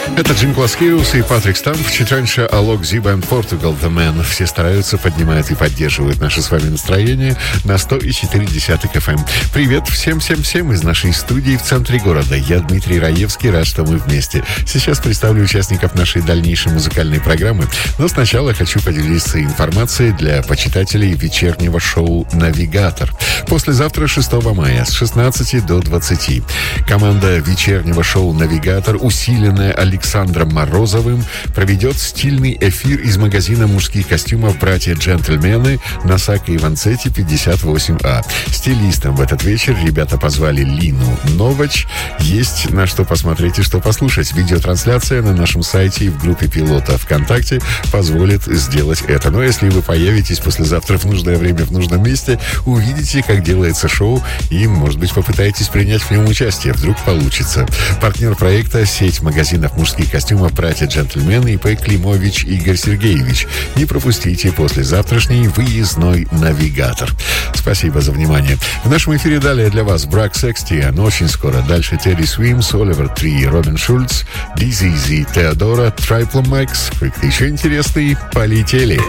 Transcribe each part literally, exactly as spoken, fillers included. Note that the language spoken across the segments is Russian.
Это Джим Класкеус и Патрик Стамп. Чуть раньше Alok Ziba and Portugal The Man. Все стараются, поднимают и поддерживают наше с вами настроение на сто четыре и пять эф эм. Привет всем-всем-всем из нашей студии в центре города. Я Дмитрий Раевский, рад, что мы вместе. Сейчас представлю участников нашей дальнейшей музыкальной программы. Но сначала хочу поделиться информацией для почитателей вечернего шоу «Навигатор». Послезавтра, шестого мая, с шестнадцати до двадцати. Команда вечернего шоу «Навигатор», усиленная Александром Морозовым, проведет стильный эфир из магазина мужских костюмов «Братья-джентльмены» на Сака Иванцетти, пятьдесят восемь А. Стилистом в этот вечер ребята позвали Лину Новач. Есть на что посмотреть и что послушать. Видеотрансляция на нашем сайте и в группе пилота ВКонтакте позволит сделать это. Но если вы появитесь послезавтра в нужное время в нужном месте, увидите, как делается шоу, и, может быть, попытаетесь принять в нем участие. Вдруг получится. Партнер проекта — сеть магазинов мужских костюмов «Братья-джентльмены» и П. Климович Игорь Сергеевич. Не пропустите послезавтрашний выездной «Навигатор». Спасибо за внимание. В нашем эфире далее для вас Брак Секстия, но очень скоро. Дальше Терри Свимс, Оливер Три, Робин Шульц, Дизизи, Теодора, Трайпл Макс. Кто еще интересный? Полетели.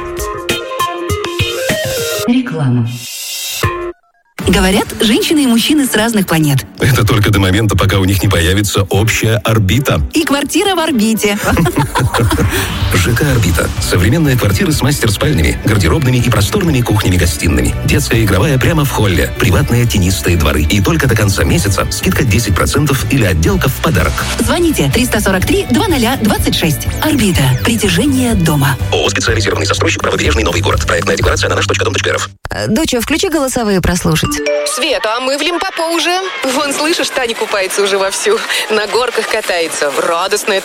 Реклама. Говорят, женщины и мужчины с разных планет. Это только до момента, пока у них не появится общая орбита. И квартира в орбите. ЖК «Орбита». Современные квартиры с мастер-спальнями, гардеробными и просторными кухнями-гостиными. Детская игровая прямо в холле. Приватные тенистые дворы. И только до конца месяца скидка десять процентов или отделка в подарок. Звоните триста сорок три двадцать двадцать шесть. «Орбита». Притяжение дома. ООО «Специализированный застройщик», правобережный Новый город. Проектная декларация на наш точка дом точка эр эф. Доча, включи голосовые прослушать. Света, а мы в Лимпопо уже. Вон, слышишь, Таня купается уже вовсю. На горках катается. Радостная